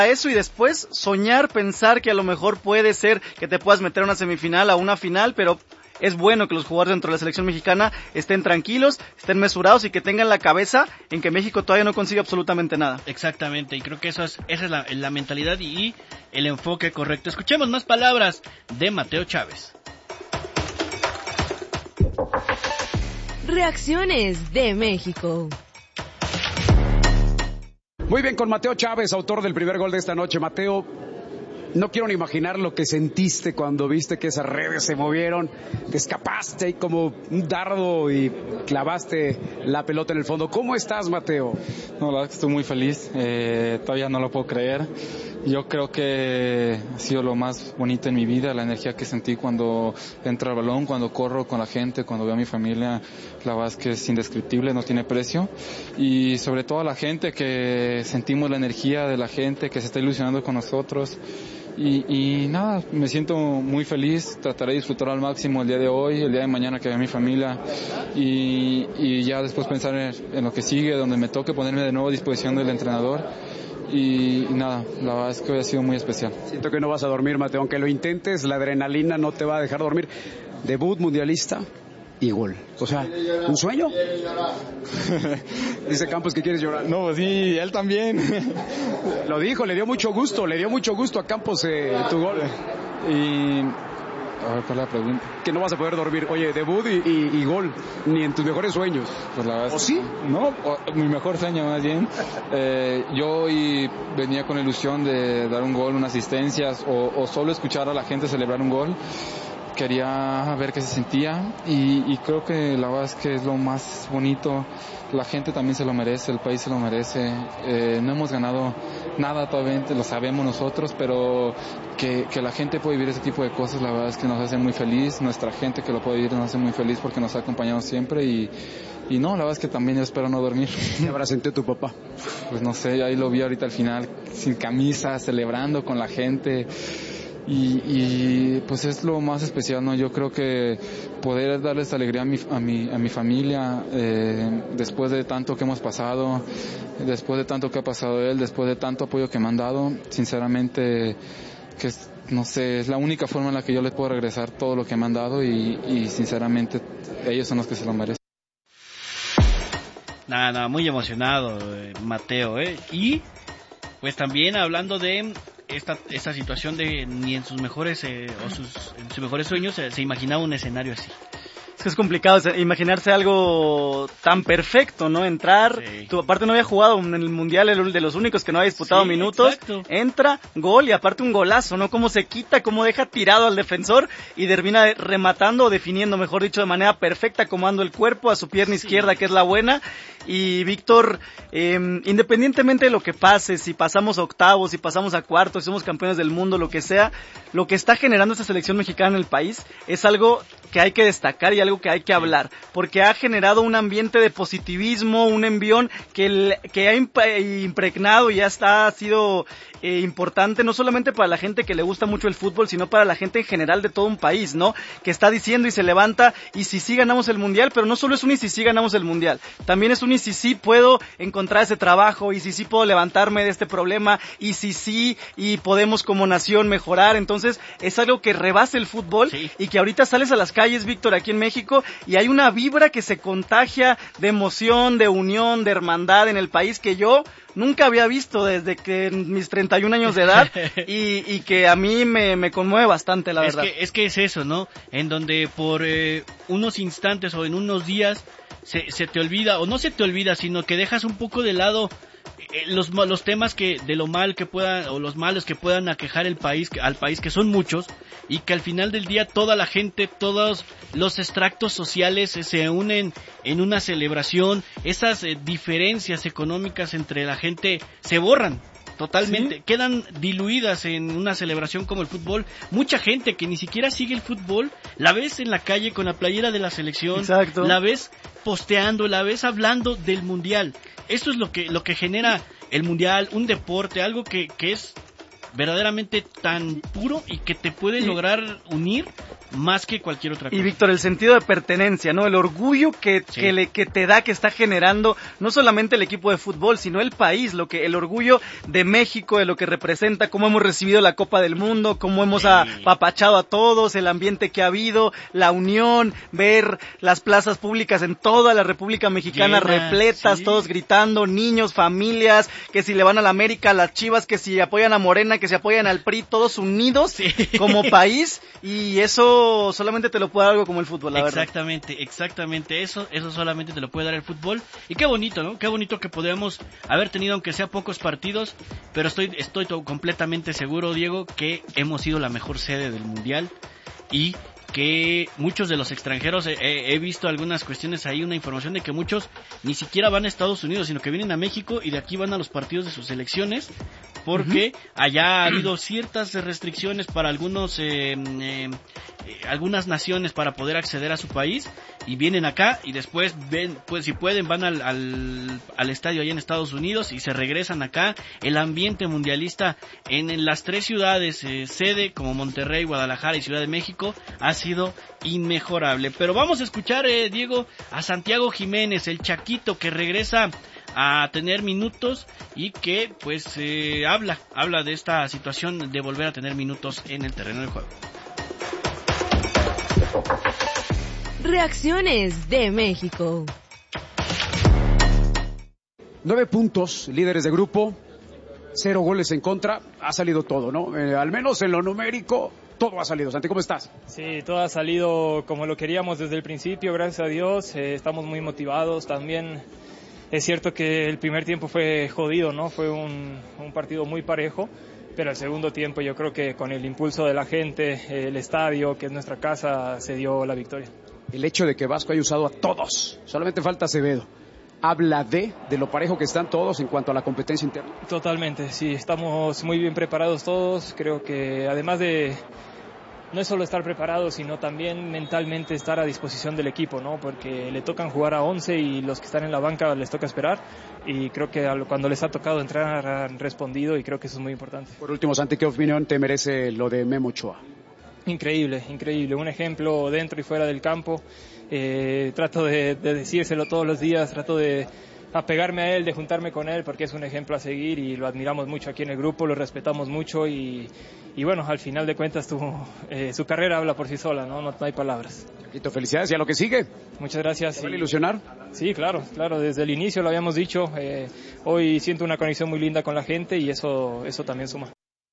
eso y después soñar, pensar que a lo mejor puede ser que te puedas meter a una semifinal, a una final, pero es bueno que los jugadores dentro de la selección mexicana estén tranquilos, estén mesurados y que tengan la cabeza en que México todavía no consigue absolutamente nada. Exactamente, y creo que esa es la mentalidad y el enfoque correcto. Escuchemos más palabras de Mateo Chávez. Reacciones de México. Muy bien, con Mateo Chávez, autor del primer gol de esta noche. Mateo, no quiero ni imaginar lo que sentiste cuando viste que esas redes se movieron, te escapaste ahí como un dardo y clavaste la pelota en el fondo. ¿Cómo estás, Mateo? No, la verdad que estoy muy feliz, todavía no lo puedo creer. Yo creo que ha sido lo más bonito en mi vida, la energía que sentí cuando entra el balón, cuando corro con la gente, cuando veo a mi familia, la verdad es que es indescriptible, no tiene precio. Y sobre todo a la gente, que sentimos la energía de la gente, que se está ilusionando con nosotros. Y nada, me siento muy feliz, trataré de disfrutar al máximo el día de hoy, el día de mañana que vea a mi familia y ya después pensar en lo que sigue, donde me toque ponerme de nuevo a disposición del entrenador. Y nada, la verdad es que hoy ha sido muy especial. Siento que no vas a dormir, Mateo, aunque lo intentes, la adrenalina no te va a dejar dormir. Debut mundialista y gol. O sea, ¿un sueño? Dice Campos que quieres llorar. No, pues sí, él también. Lo dijo, le dio mucho gusto a Campos tu gol. Y a ver, ¿cuál es la pregunta? Que no vas a poder dormir. Oye, debut y gol, ni en tus mejores sueños. Pues la verdad, ¿O sí? No, mi mejor sueño más bien. Yo hoy venía con la ilusión de dar un gol, unas asistencias o solo escuchar a la gente celebrar un gol. Quería ver qué se sentía y creo que la verdad es que es lo más bonito. La gente también se lo merece, el país se lo merece. No hemos ganado nada todavía, lo sabemos nosotros, pero que la gente puede vivir ese tipo de cosas, la verdad es que nos hace muy feliz. Nuestra gente que lo puede vivir nos hace muy feliz porque nos ha acompañado siempre y no, la verdad es que también yo espero no dormir. ¿Qué habrá sentido tu papá? Pues no sé, ahí lo vi ahorita al final, sin camisa, celebrando con la gente. Y pues es lo más especial, ¿no? Yo creo que poder darles alegría a mi familia, después de tanto que hemos pasado, después de tanto que ha pasado él, después de tanto apoyo que me han dado, sinceramente, que no sé, es la única forma en la que yo les puedo regresar todo lo que me han dado y sinceramente ellos son los que se lo merecen. Nada, muy emocionado, Mateo, y pues también hablando de esta situación de ni en sus mejores en sus mejores sueños se imaginaba un escenario así. Es que es complicado imaginarse algo tan perfecto, ¿no? Entrar, Sí. Tú aparte no había jugado en el Mundial, el de los únicos que no había disputado Sí, minutos, exacto. entra, gol y aparte un golazo, ¿no? Cómo se quita, cómo deja tirado al defensor y termina rematando o definiendo, mejor dicho, de manera perfecta, acomodando el cuerpo a su pierna izquierda, que es la buena. Y Víctor, independientemente de lo que pase, si pasamos a octavos, si pasamos a cuartos, si somos campeones del mundo, lo que sea, lo que está generando esta selección mexicana en el país es algo que hay que destacar y algo que hay que hablar, porque ha generado un ambiente de positivismo, un envión que ha impregnado y ha sido importante no solamente para la gente que le gusta mucho el fútbol, sino para la gente en general de todo un país, ¿no? Que está diciendo y se levanta, y si sí ganamos el mundial, pero no solo es un y si sí ganamos el mundial, también es un y si sí puedo encontrar ese trabajo, y si sí puedo levantarme de este problema, y si sí, y podemos como nación mejorar. Entonces es algo que rebasa el fútbol, Sí. y que ahorita sales a las calles, Víctor, aquí en México, y hay una vibra que se contagia de emoción, de unión, de hermandad en el país que yo nunca había visto desde que en mis 31 años de edad y que a mí me conmueve bastante, la verdad. Es que es eso, ¿no? En donde por unos instantes o en unos días se te olvida, o no se te olvida, sino que dejas un poco de lado los temas que de lo mal que puedan o los malos que puedan aquejar al país, que son muchos, y que al final del día toda la gente, todos los extractos sociales se unen en una celebración. Esas diferencias económicas entre la gente se borran totalmente, ¿sí? Quedan diluidas en una celebración como el fútbol. Mucha gente que ni siquiera sigue el fútbol, la ves en la calle con la playera de la selección. Exacto. La ves posteando, la ves hablando del mundial. Eso es lo que genera el mundial, un deporte, algo que es verdaderamente tan puro y que te puede lograr unir más que cualquier otra cosa. Y Víctor, el sentido de pertenencia, ¿no? El orgullo que te da, que está generando no solamente el equipo de fútbol, sino el país, el orgullo de México, de lo que representa, cómo hemos recibido la Copa del Mundo, cómo hemos apapachado a todos, el ambiente que ha habido, la unión, ver las plazas públicas en toda la República Mexicana repletas, todos gritando, niños, familias, que si le van a la América, a las Chivas, que si apoyan a Morena, que si apoyan al PRI, todos unidos como país, y eso solamente te lo puede dar algo como el fútbol, la verdad. Exactamente, eso solamente te lo puede dar el fútbol, y qué bonito, ¿no? Qué bonito que podemos haber tenido, aunque sea pocos partidos, pero estoy completamente seguro, Diego, que hemos sido la mejor sede del Mundial, y que muchos de los extranjeros, he visto algunas cuestiones ahí, una información de que muchos ni siquiera van a Estados Unidos, sino que vienen a México y de aquí van a los partidos de sus selecciones, porque allá ha habido ciertas restricciones para algunas naciones para poder acceder a su país, y vienen acá y después pues si pueden van al estadio allá en Estados Unidos y se regresan acá. El ambiente mundialista en las tres ciudades sede, como Monterrey, Guadalajara y Ciudad de México, ha sido inmejorable. Pero vamos a escuchar, Diego, a Santiago Jiménez, el Chaquito, que regresa a tener minutos y que pues habla de esta situación de volver a tener minutos en el terreno de juego. Reacciones de México. 9 puntos, líderes de grupo, 0 goles en contra, ha salido todo, ¿no? Al menos en lo numérico, todo ha salido. Santi, ¿cómo estás? Sí, todo ha salido como lo queríamos desde el principio, gracias a Dios, estamos muy motivados también. Es cierto que el primer tiempo fue jodido, ¿no? Fue un partido muy parejo, pero el segundo tiempo yo creo que con el impulso de la gente, el estadio, que es nuestra casa, se dio la victoria. El hecho de que Vasco haya usado a todos, solamente falta Acevedo, habla de lo parejo que están todos en cuanto a la competencia interna. Totalmente, sí, estamos muy bien preparados todos. Creo que además de no es solo estar preparados, sino también mentalmente estar a disposición del equipo, ¿no? Porque le tocan jugar a 11 y los que están en la banca les toca esperar, y creo que cuando les ha tocado entrar han respondido, y creo que eso es muy importante. Por último, Santi, ¿qué opinión te merece lo de Memo Ochoa? Increíble, un ejemplo dentro y fuera del campo. Trato de decírselo todos los días, trato de apegarme a él, de juntarme con él, porque es un ejemplo a seguir y lo admiramos mucho aquí en el grupo, lo respetamos mucho y bueno, al final de cuentas su carrera habla por sí sola, no hay palabras. Chaquito, felicidades y a lo que sigue. Muchas gracias. ¿Te van a ilusionar? Sí, claro, desde el inicio lo habíamos dicho. Hoy siento una conexión muy linda con la gente y eso también suma.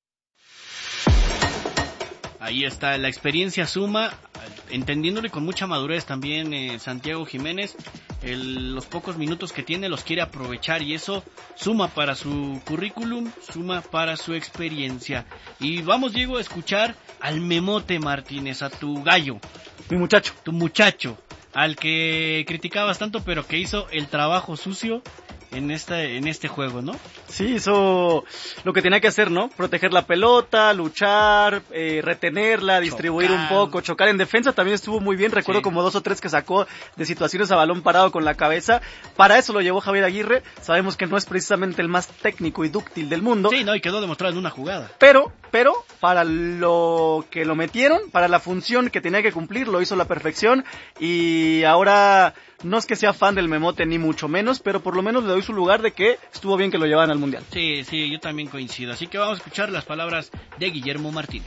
Ahí está, la experiencia suma, entendiéndole con mucha madurez también Santiago Jiménez. Los pocos minutos que tiene los quiere aprovechar y eso suma para su currículum, suma para su experiencia. Y vamos, Diego, a escuchar al Memote Martínez, a tu gallo. Tu muchacho, al que criticabas tanto pero que hizo el trabajo sucio en este juego, ¿no? Sí, hizo lo que tenía que hacer, ¿no? Proteger la pelota, luchar, retenerla, distribuir un poco, chocar en defensa también estuvo muy bien. Recuerdo como 2 o 3 que sacó de situaciones a balón parado con la cabeza. Para eso lo llevó Javier Aguirre. Sabemos que no es precisamente el más técnico y dúctil del mundo. Sí, no, y quedó demostrado en una jugada. Pero para lo que lo metieron, para la función que tenía que cumplir, lo hizo a la perfección. Y ahora no es que sea fan del Memote ni mucho menos, pero por lo menos le doy su lugar de que estuvo bien que lo llevaran al Mundial. Sí, yo también coincido. Así que vamos a escuchar las palabras de Guillermo Martínez.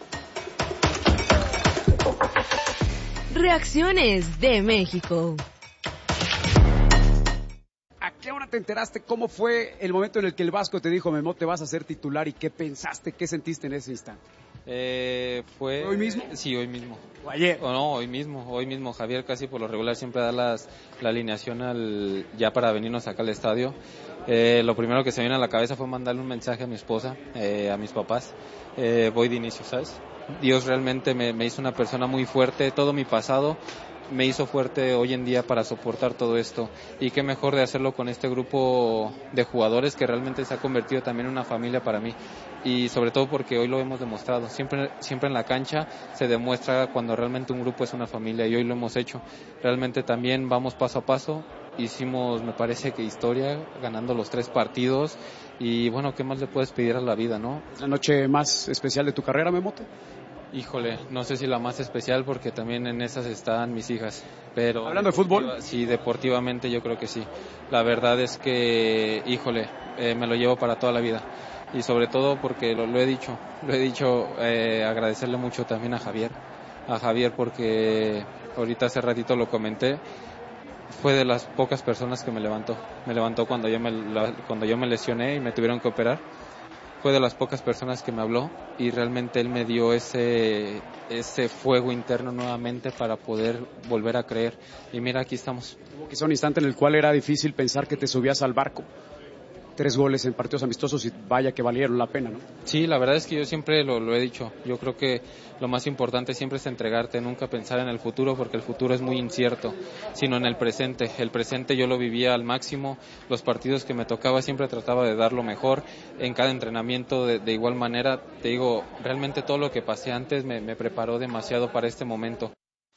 Reacciones de México. ¿A qué hora te enteraste cómo fue el momento en el que el Vasco te dijo, Memo, te vas a ser titular, y qué pensaste, qué sentiste en ese instante? ¿Fue hoy mismo? Sí, hoy mismo. ¿O ayer? No, hoy mismo. Javier casi por lo regular siempre da la alineación ya para venirnos acá al estadio. Lo primero que se me vino a la cabeza fue mandarle un mensaje a mi esposa, a mis papás. Voy de inicio, ¿sabes? Dios realmente me hizo una persona muy fuerte, todo mi pasado me hizo fuerte hoy en día para soportar todo esto, y qué mejor de hacerlo con este grupo de jugadores que realmente se ha convertido también en una familia para mí, y sobre todo porque hoy lo hemos demostrado, siempre en la cancha se demuestra cuando realmente un grupo es una familia, y hoy lo hemos hecho. Realmente también vamos paso a paso, hicimos, me parece que historia, ganando los 3 partidos, y bueno, ¿qué más le puedes pedir a la vida, no? ¿La noche más especial de tu carrera, Memote? Híjole, no sé si la más especial porque también en esas están mis hijas. Pero hablando de fútbol, sí, deportivamente yo creo que sí. La verdad es que, híjole, me lo llevo para toda la vida. Y sobre todo porque lo he dicho, agradecerle mucho también a Javier porque ahorita hace ratito lo comenté, fue de las pocas personas que me levantó cuando yo me lesioné y me tuvieron que operar. Fue de las pocas personas que me habló y realmente él me dio ese fuego interno nuevamente para poder volver a creer. Y mira, aquí estamos. Hubo quizá un instante en el cual era difícil pensar que te subías al barco. 3 goles en partidos amistosos y vaya que valieron la pena, ¿no? Sí, la verdad es que yo siempre lo he dicho. Yo creo que lo más importante siempre es entregarte, nunca pensar en el futuro porque el futuro es muy incierto, sino en el presente. El presente yo lo vivía al máximo, los partidos que me tocaba siempre trataba de dar lo mejor, en cada entrenamiento de igual manera. Te digo, realmente todo lo que pasé antes me preparó demasiado para este momento.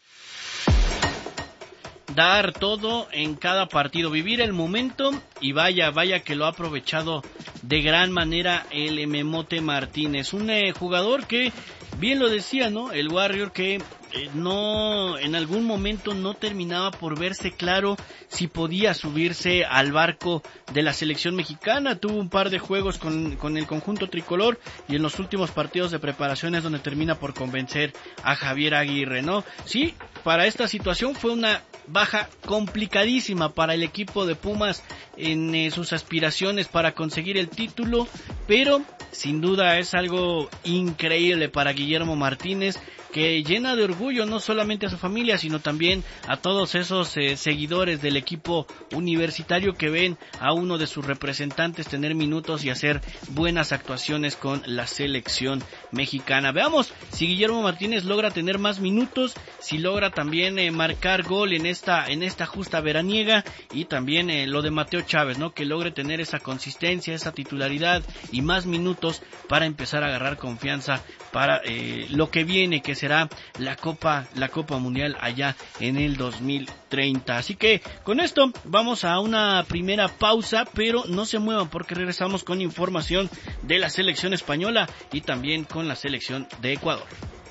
Dar todo en cada partido, vivir el momento y vaya que lo ha aprovechado de gran manera el Memote Martínez, un jugador que bien lo decía, ¿no? El Warrior que no, en algún momento no terminaba por verse claro si podía subirse al barco de la selección mexicana. Tuvo un par de juegos con el conjunto tricolor y en los últimos partidos de preparación es donde termina por convencer a Javier Aguirre, ¿no? Sí, para esta situación fue una baja complicadísima para el equipo de Pumas en sus aspiraciones para conseguir el título, pero sin duda es algo increíble para Guillermo Martínez, que llena de orgullo no solamente a su familia, sino también a todos esos seguidores del equipo universitario que ven a uno de sus representantes tener minutos y hacer buenas actuaciones con la selección mexicana. Veamos si Guillermo Martínez logra tener más minutos, si logra también marcar gol en esta justa veraniega, y también lo de Mateo Chávez, ¿no? Que logre tener esa consistencia, esa titularidad y más minutos para empezar a agarrar confianza para lo que viene, que será la Copa Mundial allá en el 2030. Así que con esto vamos a una primera pausa, pero no se muevan porque regresamos con información de la selección española y también con la selección de Ecuador.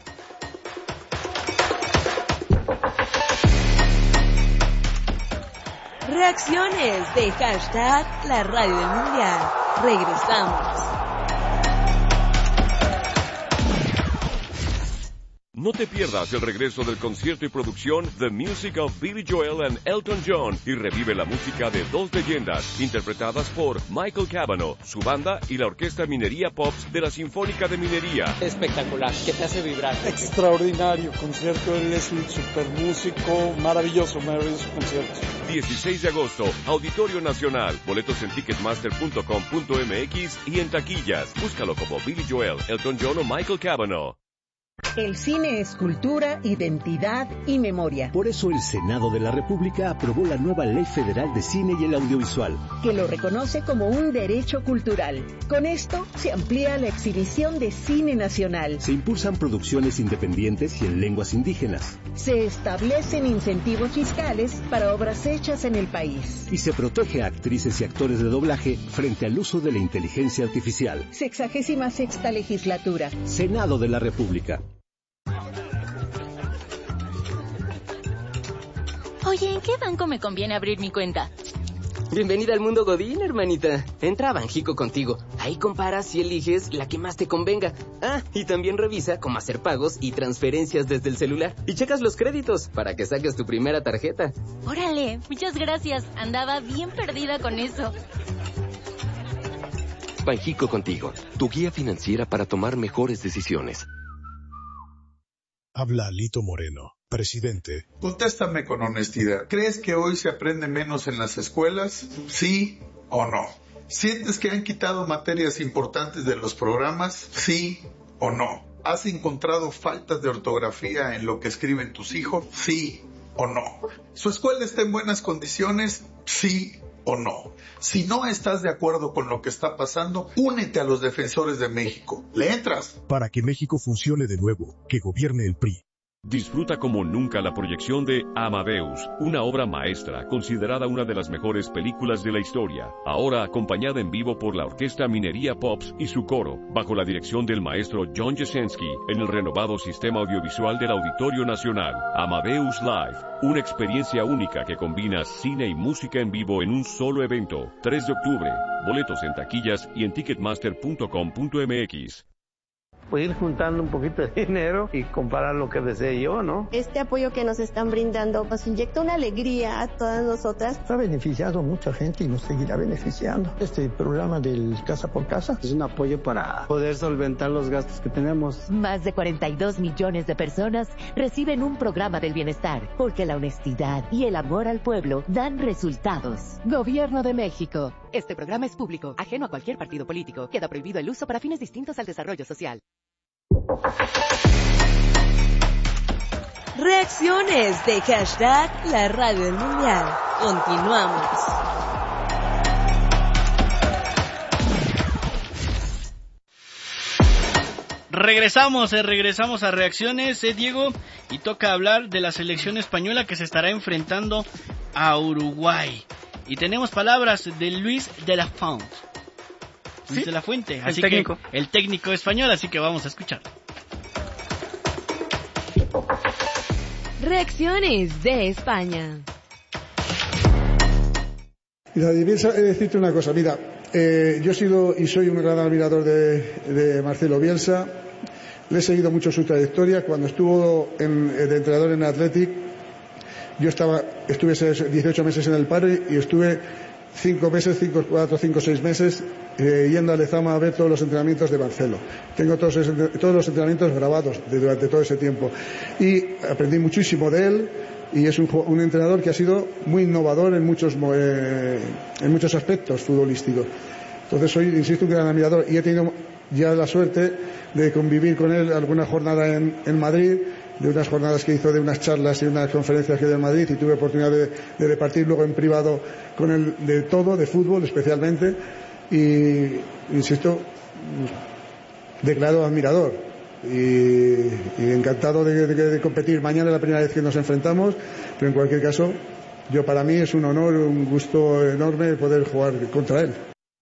Reacciones de hashtag La Radio del Mundial. Regresamos. No te pierdas el regreso del concierto y producción The Music of Billy Joel and Elton John y revive la música de dos leyendas interpretadas por Michael Cavanaugh, su banda y la Orquesta Minería Pops de la Sinfónica de Minería. Espectacular, que te hace vibrar. Extraordinario concierto, él es un super músico, maravilloso concierto. 16 de agosto, Auditorio Nacional, boletos en ticketmaster.com.mx y en taquillas. Búscalo como Billy Joel, Elton John o Michael Cavanaugh. El cine es cultura, identidad y memoria. Por eso el Senado de la República aprobó la nueva Ley Federal de Cine y el Audiovisual, que lo reconoce como un derecho cultural. Con esto se amplía la exhibición de cine nacional. Se impulsan producciones independientes y en lenguas indígenas. Se establecen incentivos fiscales para obras hechas en el país. Y se protege a actrices y actores de doblaje frente al uso de la inteligencia artificial. 66ª legislatura. Senado de la República. Oye, ¿en qué banco me conviene abrir mi cuenta? Bienvenida al mundo Godín, hermanita. Entra a Banjico Contigo. Ahí comparas y eliges la que más te convenga. Ah, y también revisa cómo hacer pagos y transferencias desde el celular. Y checas los créditos para que saques tu primera tarjeta. Órale, muchas gracias. Andaba bien perdida con eso. Banjico Contigo, tu guía financiera para tomar mejores decisiones. Habla Alito Moreno, presidente. Contéstame con honestidad. ¿Crees que hoy se aprende menos en las escuelas? ¿Sí o no? ¿Sientes que han quitado materias importantes de los programas? ¿Sí o no? ¿Has encontrado faltas de ortografía en lo que escriben tus hijos? ¿Sí o no? ¿Su escuela está en buenas condiciones? ¿Sí o no? Si no estás de acuerdo con lo que está pasando, únete a los defensores de México. ¿Le entras? Para que México funcione de nuevo, que gobierne el PRI. Disfruta como nunca la proyección de Amadeus, una obra maestra considerada una de las mejores películas de la historia, ahora acompañada en vivo por la Orquesta Minería Pops y su coro, bajo la dirección del maestro John Jasenski, en el renovado sistema audiovisual del Auditorio Nacional. Amadeus Live, una experiencia única que combina cine y música en vivo en un solo evento. 3 de octubre, boletos en taquillas y en ticketmaster.com.mx. Pues ir juntando un poquito de dinero y comprar lo que desee yo, ¿no? Este apoyo que nos están brindando nos inyecta una alegría a todas nosotras. Ha beneficiado a mucha gente y nos seguirá beneficiando. Este programa del Casa por Casa es un apoyo para poder solventar los gastos que tenemos. Más de 42 millones de personas reciben un programa del bienestar, porque la honestidad y el amor al pueblo dan resultados. Gobierno de México. Este programa es público, ajeno a cualquier partido político. Queda prohibido el uso para fines distintos al desarrollo social. Reacciones de hashtag La Radio del Mundial. Continuamos. Regresamos a reacciones, Diego, y toca hablar de la selección española que se estará enfrentando a Uruguay. Y tenemos palabras de Luis de la Fuente. Luis de la Fuente, así que el técnico español, así que vamos a escuchar. Reacciones de España. Mira, de Bielsa, he de decirte una cosa. Mira, yo he sido y soy un gran admirador de Marcelo Bielsa. Le he seguido mucho su trayectoria. Cuando estuvo de entrenador en Athletic, yo estuve 18 meses en el Padre y estuve 5 meses, 4, 5, 6 meses yendo a Lezama a ver todos los entrenamientos de Marcelo. Tengo todos los entrenamientos grabados durante todo ese tiempo y aprendí muchísimo de él, y es un entrenador que ha sido muy innovador en muchos aspectos futbolísticos. Entonces soy, insisto, un gran admirador, y he tenido ya la suerte de convivir con él alguna jornada en Madrid, de unas jornadas que hizo, de unas charlas y unas conferencias que dio en Madrid, y tuve oportunidad de repartir luego en privado con él de todo, de fútbol especialmente, y insisto, declaro admirador y encantado de competir. Mañana es la primera vez que nos enfrentamos, pero en cualquier caso, para mí es un honor, un gusto enorme poder jugar contra él.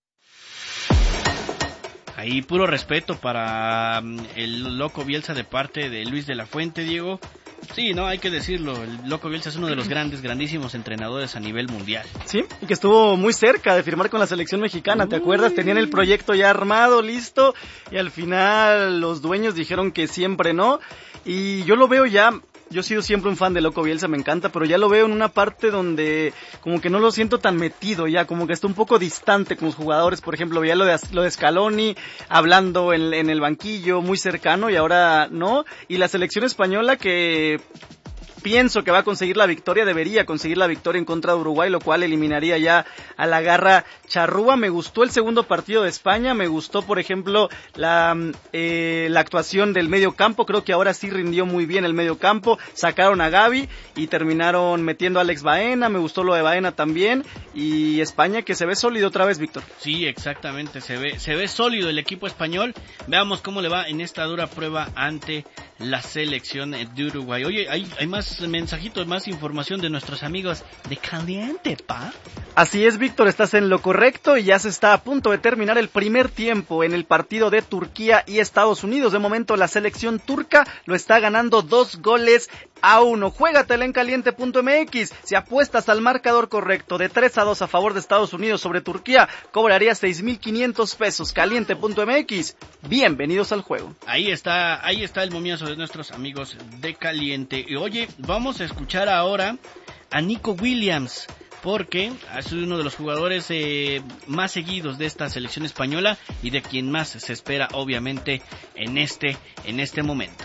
Ahí puro respeto para el Loco Bielsa de parte de Luis de la Fuente, Diego. Sí, no, hay que decirlo, el Loco Bielsa es uno de los grandísimos entrenadores a nivel mundial. Sí, y que estuvo muy cerca de firmar con la selección mexicana, ¿te acuerdas? Tenían el proyecto ya armado, listo, y al final los dueños dijeron que siempre no, y yo lo veo ya. Yo he sido siempre un fan de Loco Bielsa, me encanta, pero ya lo veo en una parte donde como que no lo siento tan metido ya, como que está un poco distante con los jugadores. Por ejemplo, veía lo de Scaloni hablando en el banquillo, muy cercano, y ahora no. Y la selección española, que pienso que va a conseguir la victoria, debería conseguir la victoria en contra de Uruguay, lo cual eliminaría ya a la garra charrúa. Me gustó el segundo partido de España, me gustó, por ejemplo, la actuación del medio campo. Creo que ahora sí rindió muy bien el medio campo. Sacaron a Gavi y terminaron metiendo a Alex Baena. Me gustó lo de Baena también. Y España, que se ve sólido otra vez, Víctor. Sí, exactamente, se ve sólido el equipo español. Veamos cómo le va en esta dura prueba ante la selección de Uruguay. Oye, hay más mensajitos, más información de nuestros amigos de Caliente, pa. Así es, Víctor, estás en lo correcto, y ya se está a punto de terminar el primer tiempo en el partido de Turquía y Estados Unidos. De momento la selección turca lo está ganando 2-1. Juégatela en caliente.mx. Si apuestas al marcador correcto de 3-2 a favor de Estados Unidos sobre Turquía, cobrarías 6,500 pesos. Caliente.mx. Bienvenidos al juego. Ahí está el momiazo de nuestros amigos de Caliente. Y oye, vamos a escuchar ahora a Nico Williams, porque ha sido uno de los jugadores más seguidos de esta selección española y de quien más se espera, obviamente, en este momento.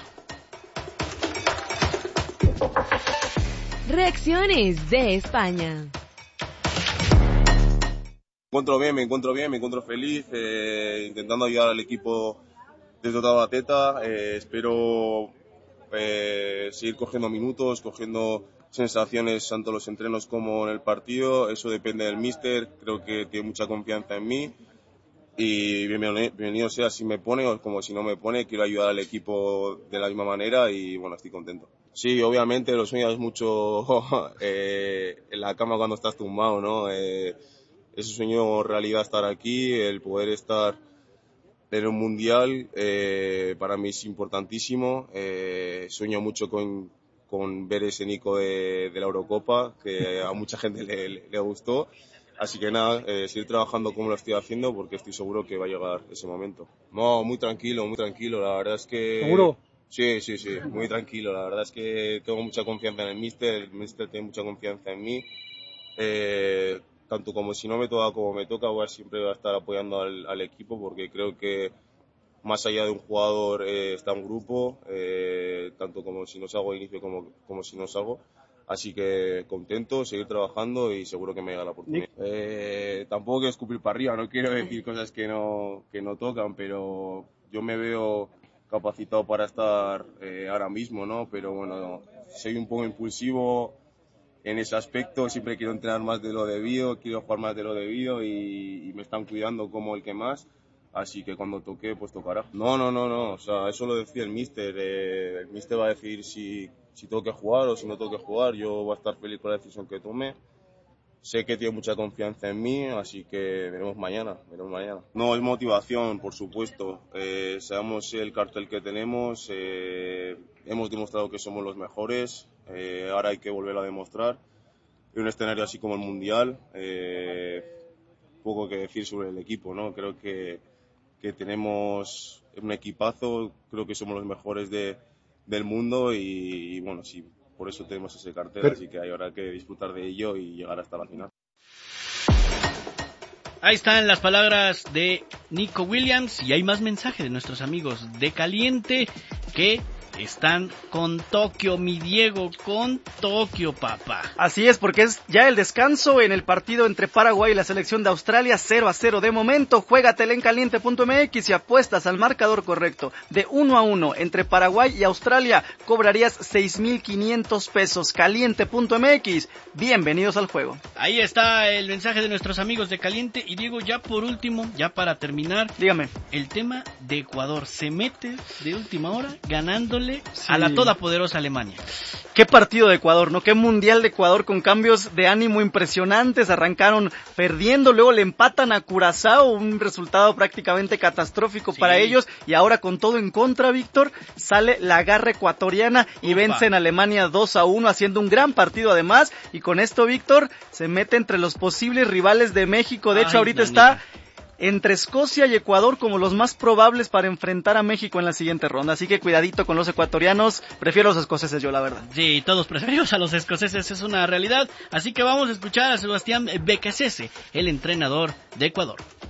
Reacciones de España. Me encuentro feliz, intentando ayudar al equipo desde otra faceta. Espero seguir cogiendo minutos, cogiendo sensaciones tanto en los entrenos como en el partido. Eso depende del míster, creo que tiene mucha confianza en mí, y bienvenido sea si me pone o como si no me pone. Quiero ayudar al equipo de la misma manera y bueno, estoy contento. Sí, obviamente lo sueñas mucho en la cama cuando estás tumbado, ¿no? Es un sueño realidad estar aquí, el poder estar en un mundial, para mí es importantísimo. Sueño mucho con ver ese Nico de la Eurocopa, que a mucha gente le gustó. Así que nada, seguir trabajando como lo estoy haciendo, porque estoy seguro que va a llegar ese momento. No, muy tranquilo, la verdad es que... ¿Seguro? Sí, muy tranquilo. La verdad es que tengo mucha confianza en el míster tiene mucha confianza en mí. Tanto como si no me toca como me toca, siempre voy a estar apoyando al equipo, porque creo que más allá de un jugador está un grupo, tanto como si no salgo al inicio como si no salgo. Así que contento, seguir trabajando y seguro que me llega la oportunidad. Tampoco quiero escupir para arriba, no quiero decir cosas que no tocan, pero yo me veo capacitado para estar ahora mismo, ¿no? Pero bueno, soy un poco impulsivo en ese aspecto, siempre quiero entrenar más de lo debido, quiero jugar más de lo debido y me están cuidando como el que más, así que cuando toque, pues tocará. No, o sea, eso lo decía el míster va a decidir si tengo que jugar o si no tengo que jugar, yo voy a estar feliz con la decisión que tome. Sé que tiene mucha confianza en mí, así que veremos mañana. No, es motivación, por supuesto. Sabemos el cartel que tenemos, hemos demostrado que somos los mejores, ahora hay que volver a demostrar. En un escenario así como el Mundial, poco que decir sobre el equipo, ¿no? Creo que tenemos un equipazo, creo que somos los mejores del mundo y bueno, sí. Por eso tenemos ese cartel, así que hay ahora que disfrutar de ello y llegar hasta la final. Ahí están las palabras de Nico Williams y hay más mensajes de nuestros amigos de Caliente que están con Tokio, mi Diego, con Tokio, papá. Así es, porque es ya el descanso en el partido entre Paraguay y la selección de Australia, 0-0 de momento. Juégatela en caliente.mx y apuestas al marcador correcto de 1-1 entre Paraguay y Australia. Cobrarías 6,500 pesos. Caliente.mx. Bienvenidos al juego. Ahí está el mensaje de nuestros amigos de Caliente. Y Diego, ya por último, ya para terminar, dígame. El tema de Ecuador se mete de última hora ganándole a la todopoderosa Alemania. Qué partido de Ecuador, ¿no? Qué mundial de Ecuador con cambios de ánimo impresionantes. Arrancaron perdiendo, luego le empatan a Curazao, un resultado prácticamente catastrófico para ellos. Y ahora con todo en contra, Víctor, sale la garra ecuatoriana y vencen a Alemania 2-1, haciendo un gran partido además. Y con esto, Víctor, se mete entre los posibles rivales de México. De hecho, ahorita está entre Escocia y Ecuador como los más probables para enfrentar a México en la siguiente ronda. Así que cuidadito con los ecuatorianos. Prefiero a los escoceses yo, la verdad. Sí, todos preferimos a los escoceses, es una realidad. Así que vamos a escuchar a Sebastián Becasese, el entrenador de Ecuador.